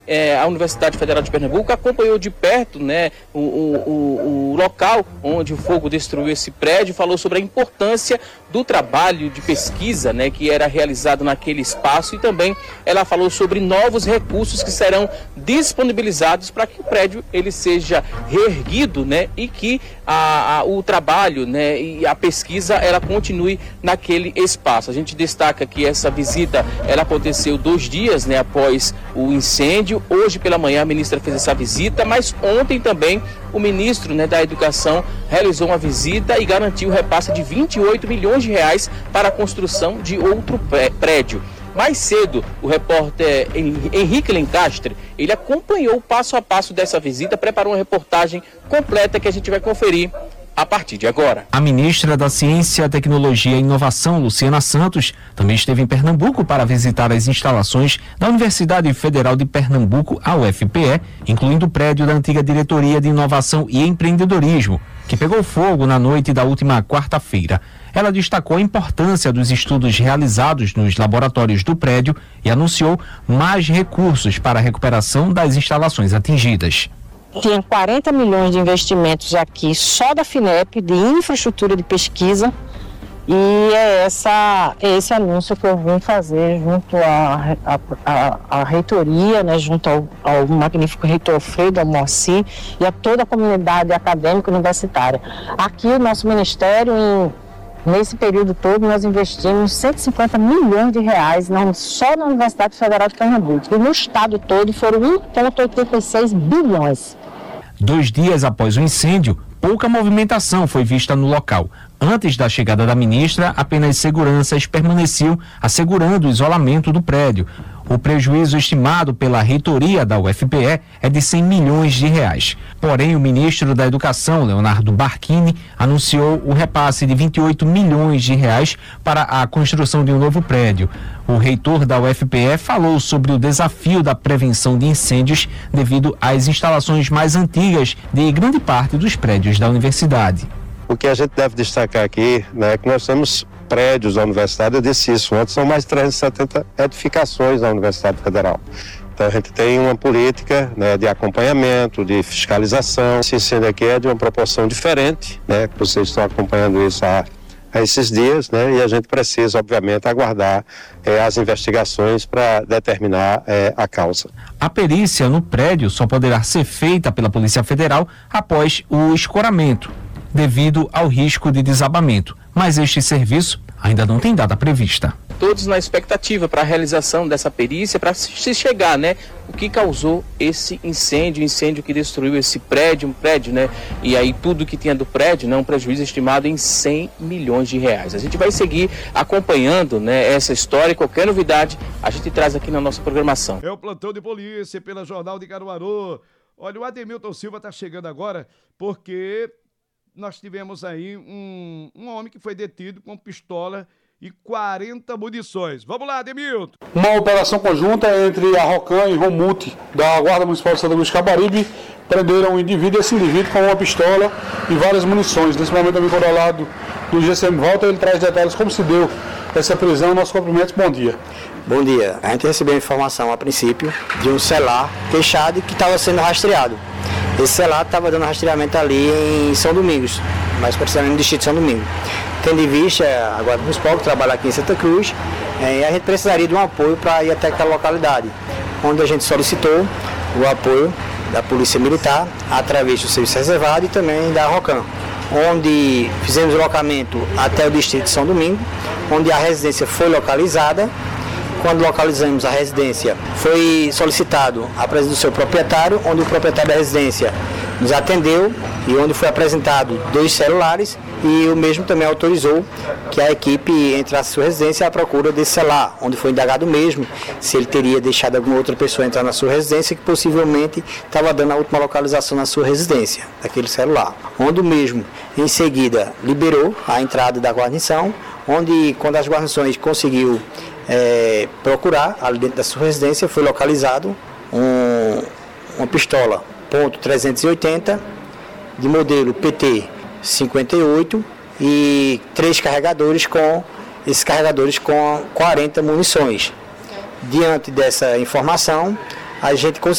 A Universidade Federal de Pernambuco acompanhou de perto, né, o local onde o fogo destruiu esse prédio, falou sobre a importância do trabalho de pesquisa, né, que era realizado naquele espaço, e também ela falou sobre novos recursos que serão disponibilizados para que o prédio ele seja reerguido, né, e que o trabalho, né, e a pesquisa ela continue naquele espaço. A gente destaca que essa visita ela aconteceu 2 dias, né, após o incêndio. Hoje pela manhã a ministra fez essa visita, mas ontem também o ministro, né, da Educação realizou uma visita e garantiu o repasse de 28 milhões de reais para a construção de outro prédio. Mais cedo, o repórter Henrique Lencastre, ele acompanhou o passo a passo dessa visita, preparou uma reportagem completa que a gente vai conferir a partir de agora. A ministra da Ciência, Tecnologia e Inovação, Luciana Santos, também esteve em Pernambuco para visitar as instalações da Universidade Federal de Pernambuco, a UFPE, incluindo o prédio da antiga Diretoria de Inovação e Empreendedorismo, que pegou fogo na noite da última quarta-feira. Ela destacou a importância dos estudos realizados nos laboratórios do prédio e anunciou mais recursos para a recuperação das instalações atingidas. Tinha 40 milhões de investimentos aqui só da FINEP, de infraestrutura de pesquisa, e é esse anúncio que eu vim fazer junto à reitoria, né, junto ao magnífico reitor Fredo Amorci e a toda a comunidade acadêmica universitária. Aqui o nosso ministério, nesse período todo, nós investimos 150 milhões de reais só na Universidade Federal de Pernambuco, e no estado todo foram 1,86 bilhões. 2 dias após o incêndio, pouca movimentação foi vista no local. Antes da chegada da ministra, apenas seguranças permaneciam assegurando o isolamento do prédio. O prejuízo estimado pela reitoria da UFPE é de 100 milhões de reais. Porém, o ministro da Educação, Leonardo Barquini, anunciou o repasse de 28 milhões de reais para a construção de um novo prédio. O reitor da UFPE falou sobre o desafio da prevenção de incêndios devido às instalações mais antigas de grande parte dos prédios da universidade. O que a gente deve destacar aqui, né, é que nós temos prédios da universidade, eu disse isso antes, são mais de 370 edificações da Universidade Federal. Então a gente tem uma política, né, de acompanhamento, de fiscalização. Esse incêndio aqui é de uma proporção diferente, né, que vocês estão acompanhando isso há esses dias, né, e a gente precisa, obviamente, aguardar as investigações para determinar a causa. A perícia no prédio só poderá ser feita pela Polícia Federal após o escoramento, devido ao risco de desabamento, mas este serviço ainda não tem data prevista. Todos na expectativa para a realização dessa perícia, para se chegar, né, o que causou esse incêndio que destruiu esse prédio, né, e aí tudo que tinha do prédio, né, um prejuízo estimado em 100 milhões de reais. A gente vai seguir acompanhando, né, essa história, e qualquer novidade a gente traz aqui na nossa programação. É o plantão de polícia pela Jornal de Caruaru. Olha, o Ademilton Silva está chegando agora porque nós tivemos aí um homem que foi detido com pistola e 40 munições. Vamos lá, Ademilton. Uma operação conjunta entre a Rocan e Romute da Guarda Municipal de Santa Luz Cabaribe prenderam um indivíduo, esse indivíduo com uma pistola e várias munições. Nesse momento, o amigo lado do GCM Volta, ele traz detalhes como se deu essa prisão. Nosso cumprimento, bom dia. Bom dia. A gente recebeu informação a princípio de um celular fechado que estava sendo rastreado. Esse celular estava dando rastreamento ali em São Domingos, mais precisamente no distrito de São Domingos. Tendo em vista a Guarda Municipal que trabalha aqui em Santa Cruz, a gente precisaria de um apoio para ir até aquela localidade, onde a gente solicitou o apoio da Polícia Militar, através do Serviço Reservado e também da Rocan, onde fizemos o locamento até o distrito de São Domingos, onde a residência foi localizada. Quando localizamos a residência, foi solicitado a presença do seu proprietário, onde o proprietário da residência nos atendeu e onde foi apresentado 2 celulares, e o mesmo também autorizou que a equipe entrasse na sua residência à procura desse celular, onde foi indagado mesmo se ele teria deixado alguma outra pessoa entrar na sua residência, que possivelmente estava dando a última localização na sua residência, daquele celular. Onde o mesmo, em seguida, liberou a entrada da guarnição, onde, quando as guarnições conseguiu procurar ali dentro da sua residência, foi localizado uma pistola .380 de modelo PT 58 e 3 carregadores com 40 munições. Diante dessa informação, a gente conseguiu